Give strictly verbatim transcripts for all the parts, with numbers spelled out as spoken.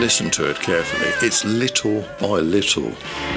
listen to it carefully, it's Little by Little.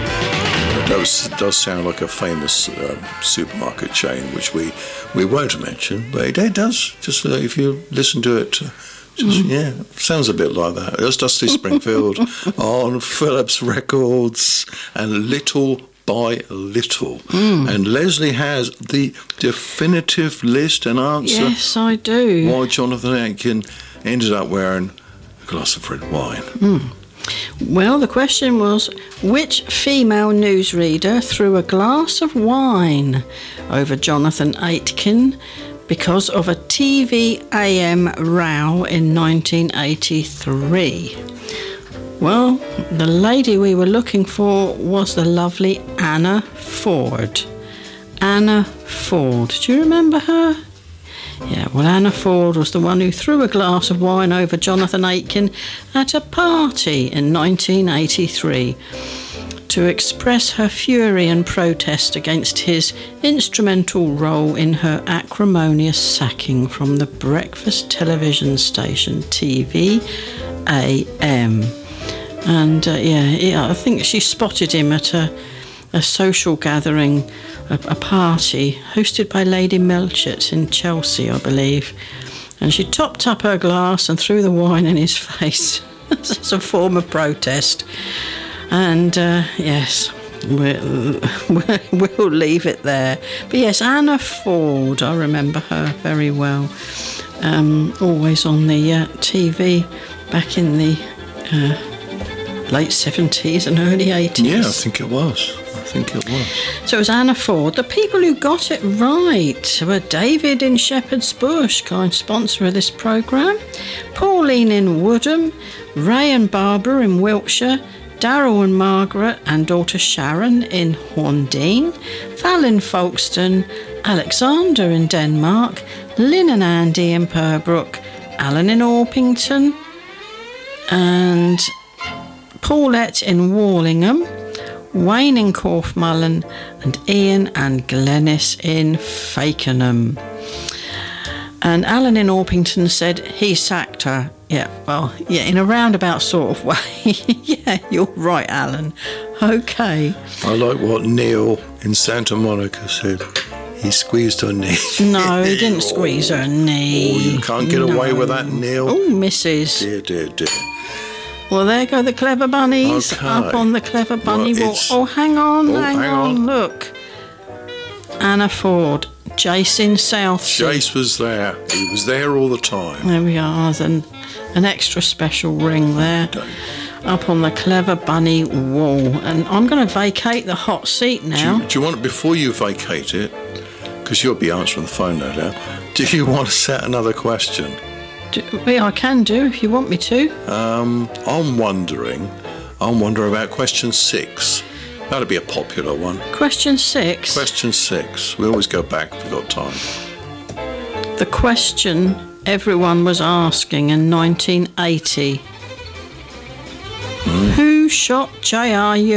It does, does sound like a famous um, supermarket chain, which we, we won't mention, but it, it does. Just uh, if you listen to it, uh, just, mm. yeah, sounds a bit like that. It's Dusty Springfield on Phillips Records and Little by Little. Mm. And Leslie has the definitive list and answer. Yes, I do. Why Jonathan Aitken ended up wearing a glass of red wine. Mm. Well, the question was, which female newsreader threw a glass of wine over Jonathan Aitken because of a T V A M row in nineteen eighty-three? Well, the lady we were looking for was the lovely Anna Ford. Anna Ford. Do you remember her? Yeah, well, Anna Ford was the one who threw a glass of wine over Jonathan Aitken at a party in nineteen eighty-three to express her fury and protest against his instrumental role in her acrimonious sacking from the breakfast television station T V A M. And, uh, yeah, yeah, I think she spotted him at a, a social gathering, a, a party hosted by Lady Melchett in Chelsea, I believe. And she topped up her glass and threw the wine in his face as a form of protest. And, uh, yes, we'll, we'll leave it there. But, yes, Anna Ford, I remember her very well. Um, always on the uh, T V back in the uh, late seventies and early eighties. Yeah, I think it was. I think it was. So it was Anna Ford. The people who got it right were David in Shepherd's Bush, kind sponsor of this programme, Pauline in Woodham, Ray and Barbara in Wiltshire, Darryl and Margaret and daughter Sharon in Horndean, Val in Folkestone, Alexander in Denmark, Lynn and Andy in Purbrook, Alan in Orpington, and Paulette in Wallingham, Wayne in Corfmullen, and Ian and Glennis in Fakenham. And Alan in Orpington said he sacked her. Yeah, well, yeah, in a roundabout sort of way. Yeah, you're right, Alan. Okay. I like what Neil in Santa Monica said. He squeezed her knee. No, he didn't squeeze her knee. Oh, you can't get no. away with that, Neil. Oh, missus Dear, dear, dear. Well, there go the clever bunnies. Okay. Up on the clever bunny Well, wall. it's- Oh, hang on, Oh, hang, hang on. on. Look. Anna Ford, Jason Southsea. Jace was there. He was there all the time. There we are. Then an extra special ring there. Don't. Up on the clever bunny wall. And I'm going to vacate the hot seat Do now. you, do you want, before you vacate it, because you'll be answering the phone no doubt, do you want to set another question? Do, yeah, I can do if you want me to. Um, I'm wondering, I'm wondering about question six. That'll be a popular one. Question six. Question six. We always go back if we've got time. The question everyone was asking in nineteen eighty. Mm. Who shot J R